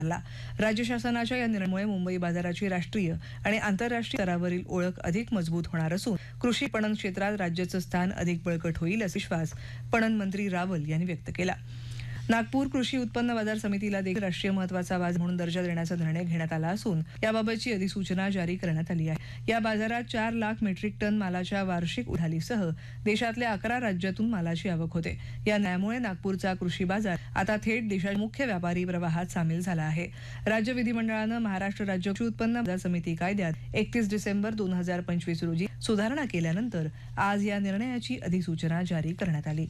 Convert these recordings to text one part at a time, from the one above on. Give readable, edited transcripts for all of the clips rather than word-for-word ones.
राज्य शासनाच्या या निर्णयामुळे मुंबई बाजाराची राष्ट्रीय आणि आंतरराष्ट्रीय स्तरावरील ओळख अधिक मजबूत होणार असून कृषी पणन क्षेत्रात राज्याचं स्थान अधिक बळकट होईल असा विश्वास पणन मंत्री रावल यांनी व्यक्त केला. नागपूर कृषी उत्पन्न बाजार समितीला देखील राष्ट्रीय महत्त्वाचा बाजार म्हणून दर्जा देण्याचा निर्णय घेण्यात आला असून याबाबतची अधिसूचना जारी करण्यात आली आहे. या बाजारात 4 लाख मेट्रिक टन मालाच्या वार्षिक उलाढालीसह देशातल्या 11 राज्यातून मालाची आवक होते. या निर्णयामुळे नागपूरचा कृषी बाजार आता थेट देशाच्या मुख्य व्यापारी प्रवाहात सामील झाला आहे. राज्य विधिमंडळानं महाराष्ट्र राज्य कृषी उत्पन्न बाजार समिती कायद्यात 31 डिसेंबर 2025 रोजी सुधारणा केल्यानंतर आज या निर्णयाची अधिसूचना जारी करण्यात आली.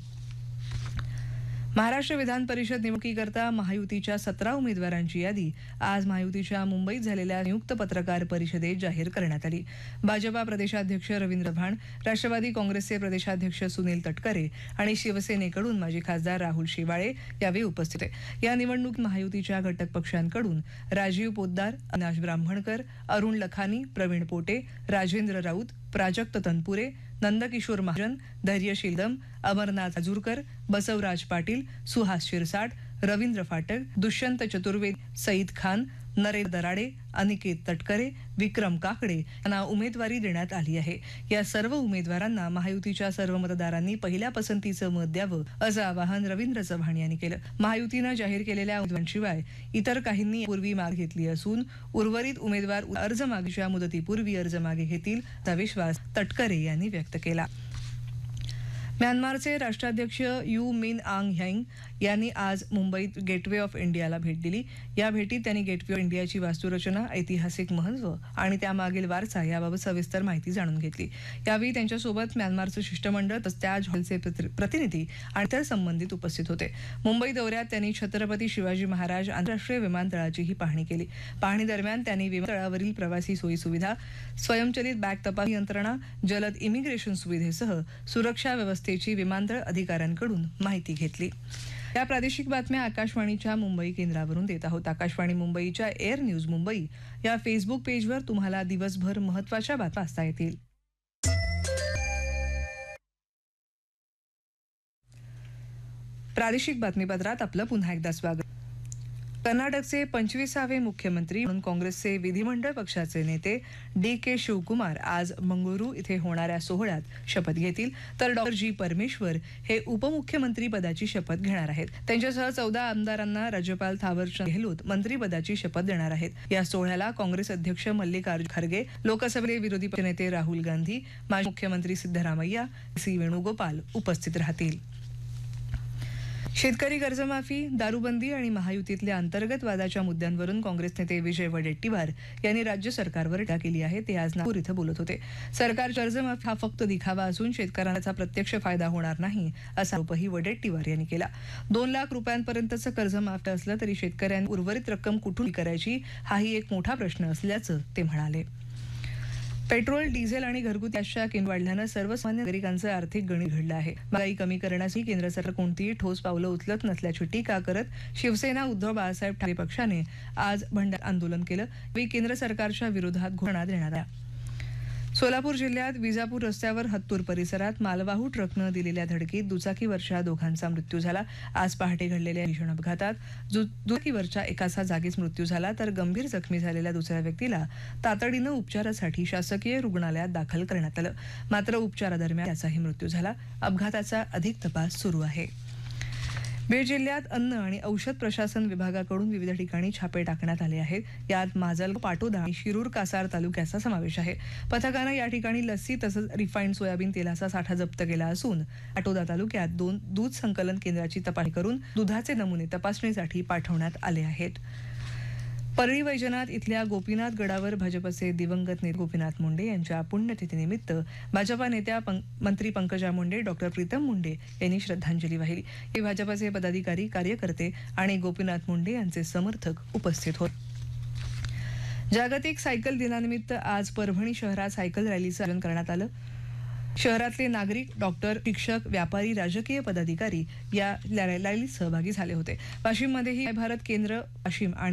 महाराष्ट्र विधान परिषद निवडणुकीकरता महायुतीच्या 17 उमेदवारांची यादी आज महायुतीच्या मुंबईत झालेल्या संयुक्त पत्रकार परिषदेत जाहीर करण्यात आली. भाजपा प्रदेशाध्यक्ष रवींद्र चव्हाण, राष्ट्रवादी काँग्रेसचे प्रदेशाध्यक्ष सुनील तटकरे आणि शिवसेनेकडून माजी खासदार राहुल शेवाळे यावेळी उपस्थित होते. या निवडणुकीत महायुतीच्या घटक पक्षांकडून राजीव पोद्दार, अविनाश ब्राह्मणकर, अरुण लखानी, प्रवीण पोटे, राजेंद्र राऊत, प्राजक्त तनपुरे, नंदकिशोर महाजन, धैर्यशील दम, अमरनाथ आजूरकर, बसवराज पाटील, सुहास शिरसाट, रवींद्र फाटक, दुष्यंत चतुर्वेदी, सईद खान, नरेंद्र दराडे, अनिकेत तटकरे, विक्रम काकडे यांना उमेदवारी देण्यात आली आहे. या सर्व उमेदवारांना महायुतीच्या सर्व मतदारांनी पहिल्या पसंतीचं मत द्यावं असं आवाहन रवींद्र चव्हाण यांनी केलं. महायुतीनं जाहीर केलेल्या उमेदवारांशिवाय इतर काहींनी पूर्वी मागे घेतली असून उर्वरित उमेदवार अर्ज मागीच्या मुदतीपूर्वी अर्ज मागे घेतील असा विश्वास तटकरे यांनी व्यक्त केला. म्यानमारचे राष्ट्राध्यक्ष यू मिन आंग ह्यांग यांनी आज मुंबईत गेटवे ऑफ इंडियाला भेट दिली. या भेटीत त्यांनी गेटवे ऑफ इंडियाची वास्तुरचना, ऐतिहासिक महत्त्व आणि त्यामागील वारसा याबाबत सविस्तर माहिती जाणून घेतली. यावेळी त्यांच्यासोबत म्यानमारचं शिष्टमंडळ, ताज हॉलचे प्रतिनिधी आणि इतर संबंधित उपस्थित होते. मुंबई दौऱ्यात त्यांनी छत्रपती शिवाजी महाराज आंतरराष्ट्रीय विमानतळाचीही पाहणी केली. पाहणी दरम्यान त्यांनी विमानतळावरील प्रवासी सोयीसुविधा, स्वयंचलित बॅग तपासणी यंत्रणा, जलद इमिग्रेशन सुविधेसह सुरक्षा व्यवस्थेची विमानतळ अधिकाऱ्यांकडून माहिती घेतली. या प्रादेशिक बातम्या आकाशवाणीच्या मुंबई केंद्रावरून देत आहोत. आकाशवाणी मुंबईच्या एअर न्यूज मुंबई या फेसबुक पेजवर तुम्हाला दिवसभर महत्त्वाच्या बातम्या वाचता येतील. प्रादेशिक बातमीपत्रात आपलं पुन्हा एकदा स्वागत. कर्नाटकचे 25वे मुख्यमंत्री म्हणून काँग्रेसचे विधिमंडळ पक्षाचे नेते डी.के. शिवकुमार आज मंगळुरू इथे होणाऱ्या सोहळ्यात शपथ घेतील, तर डॉ. जी. परमेश्वर हे उपमुख्यमंत्री पदाची शपथ घेणार आहेत. त्यांच्यासह 14 आमदारांना राज्यपाल थावरचंद गेहलोत मंत्रिपदाची शपथ देणार आहेत. या सोहळ्याला काँग्रेस अध्यक्ष मल्लिकार्जुन खरगे, लोकसभेचे विरोधी पक्षनेते राहुल गांधी, माजी मुख्यमंत्री सिद्धरामय्या, सी वेणुगोपाल उपस्थित राहतील. शेतकरी कर्जमाफी, दारूबंदी आणि महायुतीतल्या अंतर्गत वादाच्या मुद्द्यांवरून काँग्रेस नेते विजय वडेट्टीवार यांनी राज्य सरकारवर टीका केली आहे. ते आज नागपूर इथं बोलत होते. सरकार कर्जमाफी हा फक्त दिखावा असून शेतकऱ्यांचा प्रत्यक्ष फायदा होणार नाही असा आरोपही वडेट्टीवार यांनी केला. 2 लाख रुपयांपर्यंतचं कर्ज माफ असलं तरी शेतकऱ्यांनी उर्वरित रक्कम कुठून करायची हाही एक मोठा प्रश्न असल्याचं ते म्हणाले. पेट्रोल, डिझेल आणि घरगुती गॅसच्या किंमती वाढल्यानं सर्वसामान्य नागरिकांचं आर्थिक गणित घडलं आहे. महागाई कमी करण्यासाठी केंद्र सरकार कोणतीही ठोस पावलं उचलत नसल्याची टीका करत शिवसेना उद्धव बाळासाहेब ठाकरे पक्षाने आज भंडाऱ्यात आंदोलन केलं. यावेळी केंद्र सरकारच्या विरोधात घोषणा देण्यात आल्या. सोलापूर जिल्ह्यात विजापूर रस्त्यावर हत्तूर परिसरात मालवाहू ट्रकनं दिलेल्या धडकीत दुचाकीवरच्या दोघांचा मृत्यू झाला. आज पहाटे घडलेल्या भीषण अपघातात दुचाकीवरच्या एकाचा जागीच मृत्यू झाला, तर गंभीर जखमी झालेल्या दुसऱ्या व्यक्तीला तातडीनं उपचारासाठी शासकीय रुग्णालयात दाखल करण्यात आलं. मात्र उपचारादरम्यान त्याचाही मृत्यू झाला. अपघाताचा अधिक तपास सुरू आहे. बीड जिल्ह्यात अन्न आणि औषध प्रशासन विभागाकडून विविध ठिकाणी छापे टाकण्यात आले आहेत. यात माजलगाव, पाटोदा आणि शिरूर कासार तालुक्याचा समावेश आहे. पथकानं या ठिकाणी लस्सी तसंच रिफाईंड सोयाबीन तेलाचा साठा जप्त केला असून पाटोदा तालुक्यात 2 दूध संकलन केंद्राची तपासणी करून दुधाचे नमुने तपासणीसाठी पाठवण्यात आले आहेत. परळी वैजनाथ इथल्या गोपीनाथ गडावर भाजपचे दिवंगत नेते गोपीनाथ मुंडे यांच्या पुण्यतिथीनिमित्त भाजपा नेत्या मंत्री पंकजा मुंडे, डॉ. प्रीतम मुंडे यांनी श्रद्धांजली वाहिली. हे भाजपचे पदाधिकारी, कार्यकर्ते आणि गोपीनाथ मुंडे यांचे समर्थक उपस्थित होते. जागतिक सायकल दिनानिमित्त आज परभणी शहरात सायकल रॅलीचं आयोजन करण्यात आलं. शहरातले नागरिक, डॉक्टर, शिक्षक, व्यापारी, राजकीय पदाधिकारी या रॅलीत सहभागी झाले होते. वाशिममध्येही भारत केंद्र, वाशिम आणि